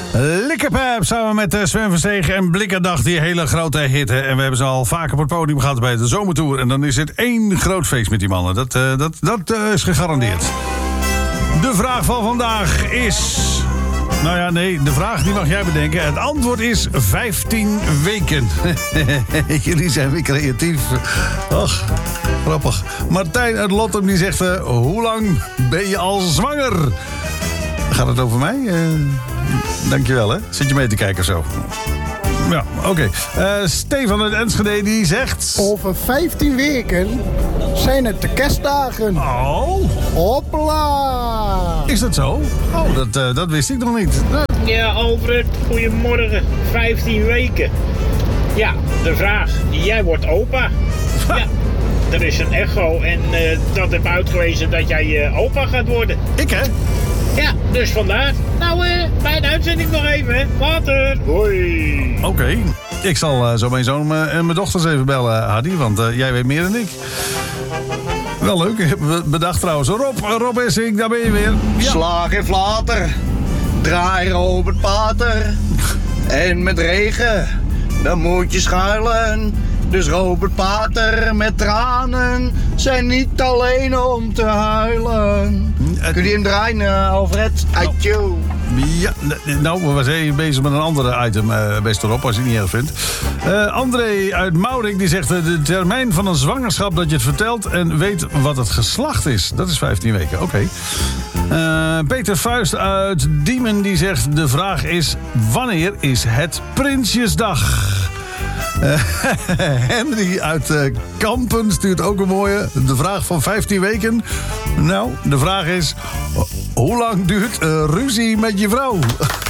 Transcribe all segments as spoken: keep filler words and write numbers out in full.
Likkerpijp samen met uh, Sven Verstegen en Blikkerdag, die hele grote hit. Hè. En we hebben ze al vaak op het podium gehad bij de Zomertour. En dan is het één groot feest met die mannen. Dat, uh, dat, dat uh, is gegarandeerd. De vraag van vandaag is... Nou ja, nee, de vraag die mag jij bedenken. Het antwoord is vijftien weken. Jullie zijn weer creatief. Och, grappig. Martijn uit Lottem die zegt... Uh, hoe lang ben je al zwanger? Gaat het over mij? Uh, dankjewel, hè. Zit je mee te kijken zo? Ja, oké. Okay. Uh, Stefan uit Enschede die zegt... Over vijftien weken zijn het de kerstdagen. Oh. Hopla. Is dat zo? Oh, dat, uh, dat wist ik nog niet. Ja, Alfred, goedemorgen. vijftien weken. Ja, de vraag. Jij wordt opa. Ja, er is een echo en uh, dat heeft uitgewezen dat jij uh, opa gaat worden. Ik, hè? Ja, dus vandaar. Nou, uh, bij de uitzending nog even, hè. Later. Hoi. Oké. Okay. Ik zal uh, zo mijn zoon uh, en mijn dochters even bellen, Hardy, want uh, jij weet meer dan ik. Wel leuk. Bedacht trouwens. Rob, Rob Essink, daar ben je weer. Ja. Slaag en flater. Draai Robert Pater. En met regen, dan moet je schuilen. Dus Robert Pater met tranen zijn niet alleen om te huilen. Uh, Kun je hem draaien, uh, Alfred? Uitjo. Ja, nou, we zijn even bezig met een andere item, uh, best erop, als je het niet erg vindt. Uh, André uit Maurik, die zegt... Uh, de termijn van een zwangerschap dat je het vertelt... en weet wat het geslacht is. Dat is vijftien weken, oké. Okay. Uh, Peter Vuist uit Diemen, die zegt... de vraag is, wanneer is het Prinsjesdag? Uh, Henry uit uh, Kampen stuurt ook een mooie. De vraag van vijftien weken. Nou, de vraag is... hoe lang duurt uh, ruzie met je vrouw?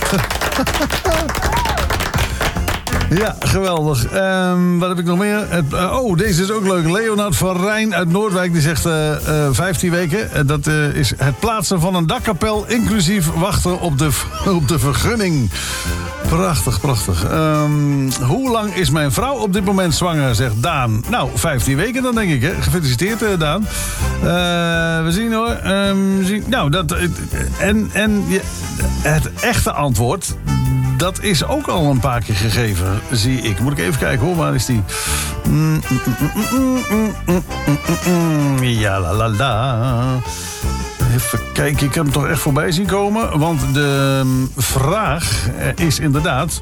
Ja, geweldig. Um, wat heb ik nog meer? Het, uh, oh, deze is ook leuk. Leonard van Rijn uit Noordwijk. Die zegt uh, uh, vijftien weken. Uh, dat uh, is het plaatsen van een dakkapel... inclusief wachten op de, op de vergunning. Prachtig, prachtig. Um, hoe lang is mijn vrouw op dit moment zwanger, zegt Daan? Nou, vijftien weken dan, denk ik, hè. Gefeliciteerd, uh, Daan. Uh, we zien hoor. Um, zien, nou, dat... Uh, en en ja, het echte antwoord... dat is ook al een paar keer gegeven, zie ik. Moet ik even kijken hoor, waar is die? Mm, mm, mm, mm, mm, mm, mm, ja, la la la. Even kijken, ik heb hem toch echt voorbij zien komen. Want de vraag is inderdaad...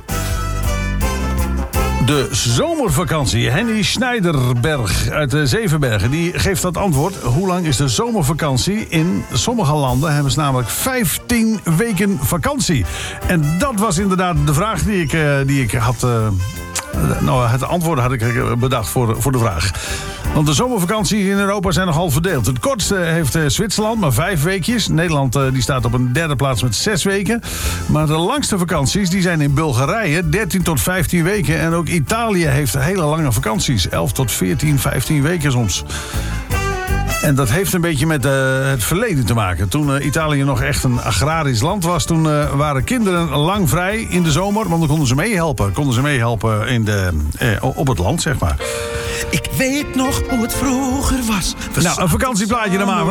de zomervakantie. Henny Schneiderberg uit de Zevenbergen. Die geeft dat antwoord. Hoe lang is de zomervakantie? In sommige landen hebben ze namelijk vijftien weken vakantie. En dat was inderdaad de vraag die ik, uh, die ik had... Uh, nou, het antwoord had ik bedacht voor, voor de vraag. Want de zomervakanties in Europa zijn nogal verdeeld. Het kortste heeft uh, Zwitserland, maar vijf weekjes. Nederland uh, die staat op een derde plaats met zes weken. Maar de langste vakanties die zijn in Bulgarije, dertien tot vijftien weken. En ook Italië heeft hele lange vakanties. elf tot veertien, vijftien weken soms. En dat heeft een beetje met uh, het verleden te maken. Toen uh, Italië nog echt een agrarisch land was... toen uh, waren kinderen lang vrij in de zomer... want dan konden ze meehelpen. Konden ze meehelpen in de, eh, op het land, zeg maar. Ik weet nog hoe het vroeger was. Nou, een vakantieplaatje dan maar.